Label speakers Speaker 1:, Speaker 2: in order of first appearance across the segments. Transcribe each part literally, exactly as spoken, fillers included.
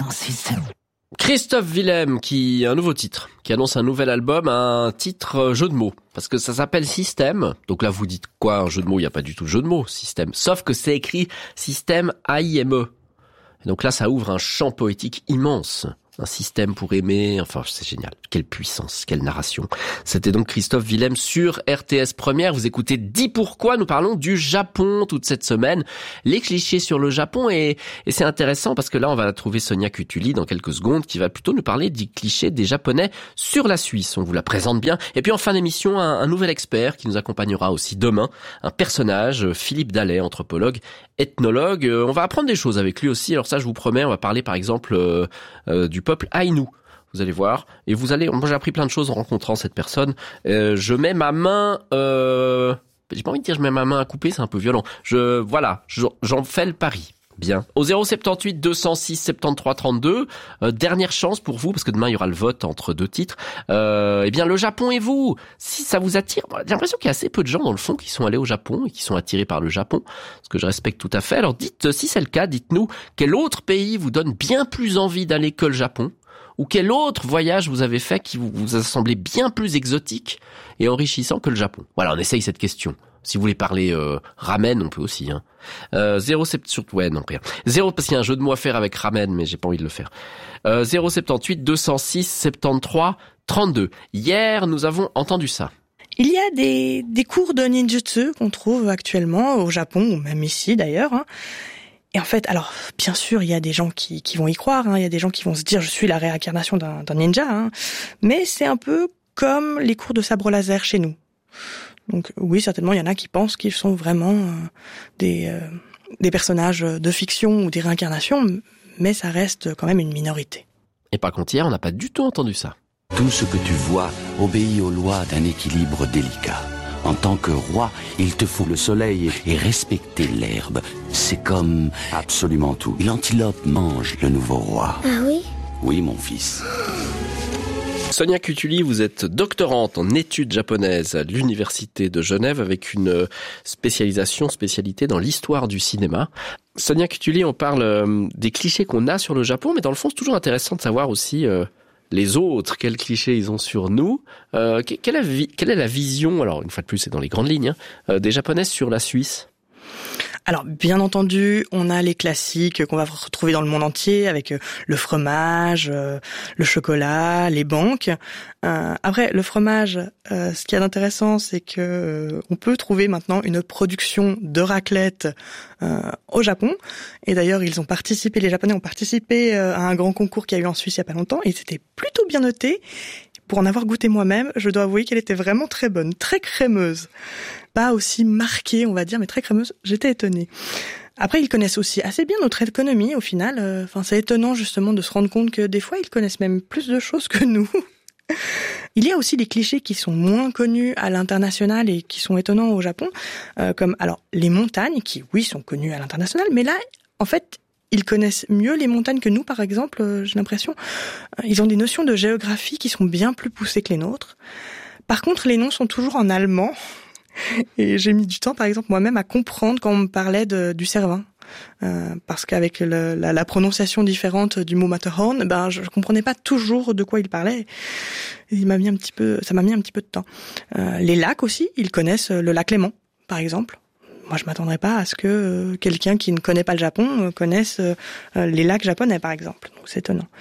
Speaker 1: un système.
Speaker 2: Christophe Willem qui a un nouveau titre, qui annonce un nouvel album, un titre jeu de mots, parce que ça s'appelle Système. Donc là vous dites quoi, un jeu de mots? Il n'y a pas du tout de jeu de mots, Système. Sauf que c'est écrit Système A I M E. Et donc là ça ouvre un champ poétique immense. Un système pour aimer, enfin c'est génial. Quelle puissance, quelle narration. C'était donc Christophe Willem sur R T S Première. Vous écoutez Dis pourquoi, nous parlons du Japon toute cette semaine. Les clichés sur le Japon et, et c'est intéressant parce que là on va trouver Sonia Cutuli dans quelques secondes qui va plutôt nous parler des clichés des Japonais sur la Suisse. On vous la présente bien. Et puis en fin d'émission, un, un nouvel expert qui nous accompagnera aussi demain. Un personnage, Philippe Dallet, anthropologue, ethnologue. Euh, on va apprendre des choses avec lui aussi. Alors ça je vous promets, on va parler par exemple euh, euh, du peuple Aïnou. Vous allez voir. Et vous allez, moi j'ai appris plein de choses en rencontrant cette personne. Euh, je mets ma main, euh, j'ai pas envie de dire je mets ma main à couper, c'est un peu violent. Je, voilà, j'en fais le pari. Bien. Au zéro sept huit deux zéro six soixante-treize trente-deux, euh, dernière chance pour vous, parce que demain il y aura le vote entre deux titres. Euh, eh bien, le Japon et vous, si ça vous attire, j'ai l'impression qu'il y a assez peu de gens dans le fond qui sont allés au Japon et qui sont attirés par le Japon, ce que je respecte tout à fait. Alors dites, si c'est le cas, dites-nous quel autre pays vous donne bien plus envie d'aller que le Japon, ou quel autre voyage vous avez fait qui vous, vous a semblé bien plus exotique et enrichissant que le Japon. Voilà, on essaye cette question. Si vous voulez parler euh, ramen, on peut aussi. Hein. Euh, zéro sept surtout ouais non rien. zéro parce qu'il y a un jeu de mots à faire avec ramen, mais j'ai pas envie de le faire. Euh, zéro sept huit deux zéro six soixante-treize trente-deux. Hier, nous avons entendu ça.
Speaker 3: Il y a des des cours de ninjutsu qu'on trouve actuellement au Japon ou même ici d'ailleurs. Hein. Et en fait, alors bien sûr, il y a des gens qui qui vont y croire. Hein. Il y a des gens qui vont se dire je suis la réincarnation d'un d'un ninja. Hein. Mais c'est un peu comme les cours de sabre laser chez nous. Donc oui, certainement, il y en a qui pensent qu'ils sont vraiment euh, des euh, des personnages de fiction ou des réincarnations, mais ça reste quand même une minorité.
Speaker 2: Et par contre, hier, on n'a pas du tout entendu ça.
Speaker 4: Tout ce que tu vois obéit aux lois d'un équilibre délicat. En tant que roi, il te faut le soleil et respecter l'herbe. C'est comme absolument tout. L'antilope mange le nouveau roi.
Speaker 5: Ah oui ?
Speaker 4: Oui, mon fils.
Speaker 2: Sonia Cutuli, vous êtes doctorante en études japonaises à l'Université de Genève avec une spécialisation, spécialité dans l'histoire du cinéma. Sonia Cutuli, on parle des clichés qu'on a sur le Japon, mais dans le fond, c'est toujours intéressant de savoir aussi euh, les autres, quels clichés ils ont sur nous. Euh, quelle, est, quelle est la vision, alors une fois de plus, c'est dans les grandes lignes, hein, des Japonaises sur la Suisse ?
Speaker 3: Alors, bien entendu, on a les classiques qu'on va retrouver dans le monde entier avec le fromage, le chocolat, les banques. Euh, après, le fromage, euh, ce qui est intéressant, c'est que euh, on peut trouver maintenant une production de raclette euh, au Japon. Et d'ailleurs, ils ont participé, les Japonais ont participé euh, à un grand concours qu'il y a eu en Suisse il y a pas longtemps. Et c'était plutôt bien noté. Pour en avoir goûté moi-même, je dois avouer qu'elle était vraiment très bonne, très crémeuse. Pas aussi marquée, on va dire, mais très crémeuse. J'étais étonnée. Après, ils connaissent aussi assez bien notre économie, au final. Enfin, c'est étonnant, justement, de se rendre compte que des fois, ils connaissent même plus de choses que nous. Il y a aussi des clichés qui sont moins connus à l'international et qui sont étonnants au Japon, euh, comme, alors, les montagnes, qui, oui, sont connues à l'international, mais là, en fait, ils connaissent mieux les montagnes que nous, par exemple, euh, j'ai l'impression. Ils ont des notions de géographie qui sont bien plus poussées que les nôtres. Par contre, les noms sont toujours en allemand. Et j'ai mis du temps, par exemple, moi-même, à comprendre quand on me parlait de, du Cervin. Euh, parce qu'avec le, la, la prononciation différente du mot Matterhorn, ben, je, je comprenais pas toujours de quoi il parlait. Et il m'a mis un petit peu, ça m'a mis un petit peu de temps. Euh, les lacs aussi, ils connaissent le lac Léman, par exemple. Moi, je m'attendrais pas à ce que euh, quelqu'un qui ne connaît pas le Japon euh, connaisse euh, les lacs japonais, par exemple. Donc, c'est étonnant.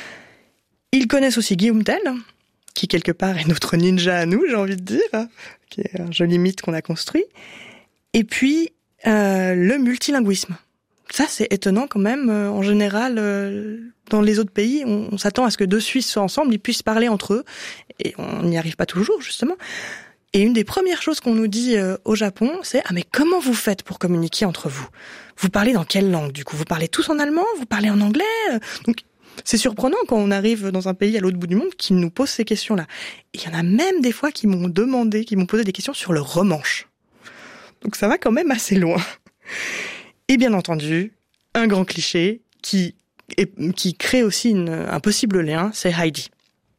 Speaker 3: Ils connaissent aussi Guillaume Tell, qui, quelque part, est notre ninja à nous, j'ai envie de dire, hein, qui est un joli mythe qu'on a construit. Et puis, euh, le multilinguisme. Ça, c'est étonnant quand même. Euh, en général, euh, dans les autres pays, on, on s'attend à ce que deux Suisses soient ensemble, ils puissent parler entre eux. Et on n'y arrive pas toujours, justement. Et une des premières choses qu'on nous dit euh, au Japon, c'est « Ah mais comment vous faites pour communiquer entre vous ? Vous parlez dans quelle langue du coup ? Vous parlez tous en allemand ? Vous parlez en anglais ?» Donc c'est surprenant quand on arrive dans un pays à l'autre bout du monde qui nous pose ces questions-là. Et il y en a même des fois qui m'ont demandé, qui m'ont posé des questions sur le romanche. Donc ça va quand même assez loin. Et bien entendu, un grand cliché qui, est, qui crée aussi une, un possible lien, c'est Heidi.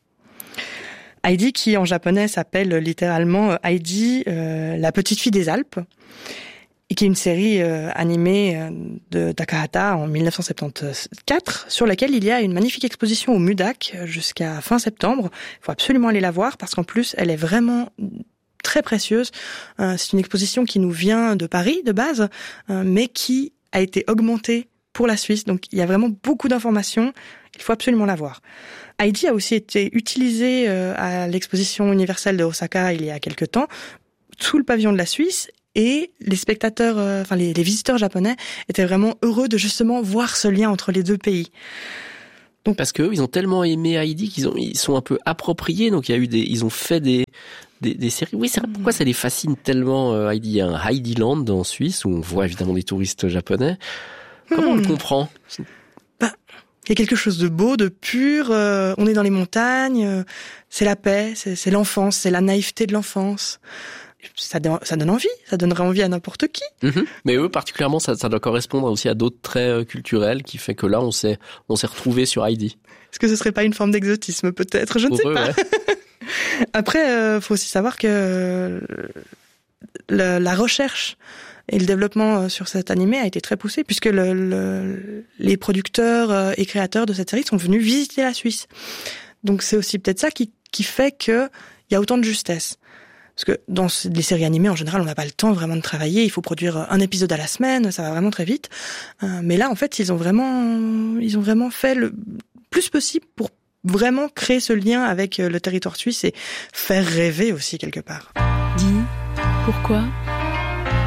Speaker 3: Heidi qui en japonais s'appelle littéralement Heidi, euh, la petite fille des Alpes. et qui est une série euh, animée euh, de Takahata en dix-neuf cent soixante-quatorze, sur laquelle il y a une magnifique exposition au MUDAC jusqu'à fin septembre. Il faut absolument aller la voir parce qu'en plus, elle est vraiment très précieuse. Euh, c'est une exposition qui nous vient de Paris de base, euh, mais qui a été augmentée pour la Suisse. Donc il y a vraiment beaucoup d'informations. Il faut absolument la voir. Heidi a aussi été utilisée euh, à l'exposition universelle de Osaka il y a quelque temps, sous le pavillon de la Suisse. Et les spectateurs, euh, enfin les, les visiteurs japonais étaient vraiment heureux de justement voir ce lien entre les deux pays.
Speaker 2: Donc parce que ils ont tellement aimé Heidi qu'ils ont ils sont un peu appropriés. Donc il y a eu des ils ont fait des des, des séries. Oui, c'est vrai. Pourquoi ça les fascine tellement euh, Heidi? Il y a un Heidiland en Suisse où on voit évidemment des touristes japonais. Comment hmm. on le comprend?
Speaker 3: Bah, il y a quelque chose de beau, de pur. Euh, on est dans les montagnes. Euh, c'est la paix, c'est, c'est l'enfance, c'est la naïveté de l'enfance. Ça, ça donne envie, ça donnerait envie à n'importe qui.
Speaker 2: Mmh. Mais eux, particulièrement, ça, ça doit correspondre aussi à d'autres traits euh, culturels qui fait que là, on s'est, on s'est retrouvés sur Heidi.
Speaker 3: Est-ce que ce serait pas une forme d'exotisme, peut-être? Je ne Pour sais eux, pas. Ouais. Après, euh, faut aussi savoir que euh, la, la recherche et le développement sur cet animé a été très poussé puisque le, le, les producteurs et créateurs de cette série sont venus visiter la Suisse. Donc c'est aussi peut-être ça qui, qui fait que il y a autant de justesse. Parce que dans les séries animées, en général, on n'a pas le temps vraiment de travailler. Il faut produire un épisode à la semaine, ça va vraiment très vite. Euh, mais là, en fait, ils ont vraiment, ils ont vraiment fait le plus possible pour vraiment créer ce lien avec le territoire suisse et faire rêver aussi quelque part.
Speaker 1: Dis, pourquoi